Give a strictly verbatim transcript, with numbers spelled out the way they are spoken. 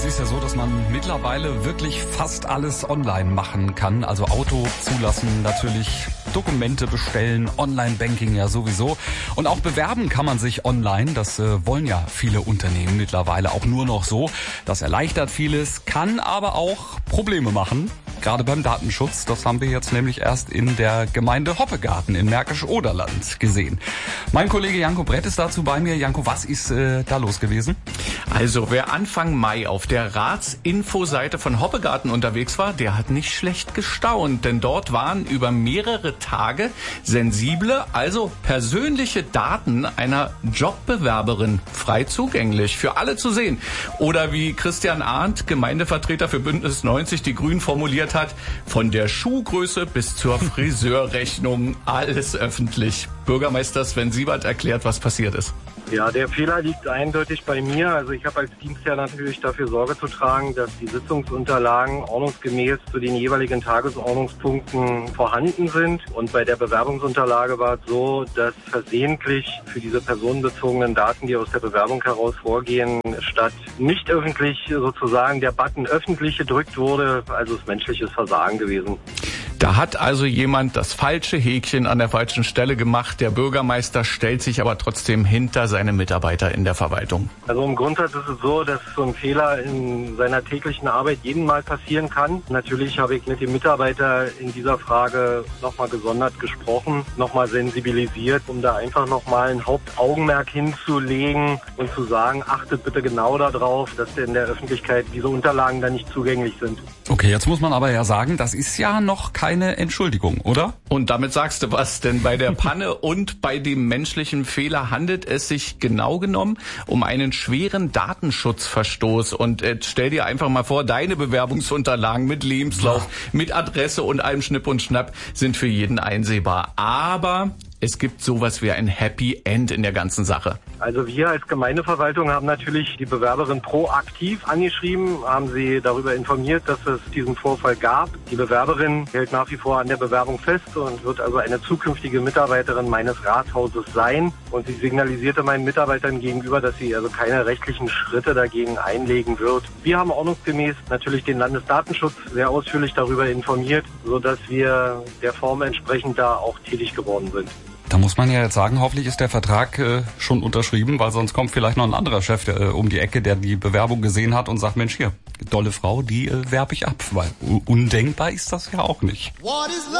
Es ist ja so, dass man mittlerweile wirklich fast alles online machen kann. Also Auto zulassen natürlich, Dokumente bestellen, Online-Banking ja sowieso. Und auch bewerben kann man sich online. Das äh, wollen ja viele Unternehmen mittlerweile auch nur noch so. Das erleichtert vieles, kann aber auch Probleme machen. Gerade beim Datenschutz, das haben wir jetzt nämlich erst in der Gemeinde Hoppegarten in Märkisch-Oderland gesehen. Mein Kollege Janko Brett ist dazu bei mir. Janko, was ist äh, da los gewesen? Also, wer Anfang Mai auf der Ratsinfoseite von Hoppegarten unterwegs war, der hat nicht schlecht gestaunt, denn dort waren über mehrere Tage sensible, also persönliche Daten einer Jobbewerberin frei zugänglich, für alle zu sehen. Oder wie Christian Arndt, Gemeindevertreter für Bündnis neunzig, die Grünen formuliert hat, von der Schuhgröße bis zur Friseurrechnung, alles öffentlich. Bürgermeister Sven Siebert erklärt, was passiert ist. Ja, der Fehler liegt eindeutig bei mir. Also ich habe als Dienstherr natürlich dafür Sorge zu tragen, dass die Sitzungsunterlagen ordnungsgemäß zu den jeweiligen Tagesordnungspunkten vorhanden sind. Und bei der Bewerbungsunterlage war es so, dass versehentlich für diese personenbezogenen Daten, die aus der Bewerbung heraus vorgehen, statt nicht öffentlich sozusagen der Button öffentlich gedrückt wurde. Also ist menschliches Versagen gewesen. Da hat also jemand das falsche Häkchen an der falschen Stelle gemacht. Der Bürgermeister stellt sich aber trotzdem hinter seine Mitarbeiter in der Verwaltung. Also im Grundsatz ist es so, dass so ein Fehler in seiner täglichen Arbeit jedem Mal passieren kann. Natürlich habe ich mit dem Mitarbeiter in dieser Frage nochmal gesondert gesprochen, nochmal sensibilisiert, um da einfach nochmal ein Hauptaugenmerk hinzulegen und zu sagen, achtet bitte genau darauf, dass in der Öffentlichkeit diese Unterlagen dann nicht zugänglich sind. Okay, jetzt muss man aber ja sagen, das ist ja noch keine Entschuldigung, oder? Und damit sagst du was, denn bei der Panne und bei dem menschlichen Fehler handelt es sich genau genommen um einen schweren Datenschutzverstoß. Und jetzt stell dir einfach mal vor, deine Bewerbungsunterlagen mit Lebenslauf, mit Adresse und allem Schnipp und Schnapp sind für jeden einsehbar. Aber es gibt sowas wie ein Happy End in der ganzen Sache. Also wir als Gemeindeverwaltung haben natürlich die Bewerberin proaktiv angeschrieben, haben sie darüber informiert, dass es diesen Vorfall gab. Die Bewerberin hält nach wie vor an der Bewerbung fest und wird also eine zukünftige Mitarbeiterin meines Rathauses sein. Und sie signalisierte meinen Mitarbeitern gegenüber, dass sie also keine rechtlichen Schritte dagegen einlegen wird. Wir haben ordnungsgemäß natürlich den Landesdatenschutz sehr ausführlich darüber informiert, sodass wir der Form entsprechend da auch tätig geworden sind. Da muss man ja jetzt sagen, hoffentlich ist der Vertrag äh, schon unterschrieben, weil sonst kommt vielleicht noch ein anderer Chef äh, um die Ecke, der die Bewerbung gesehen hat und sagt, Mensch, hier, dolle Frau, die äh, werbe ich ab, weil undenkbar ist das ja auch nicht.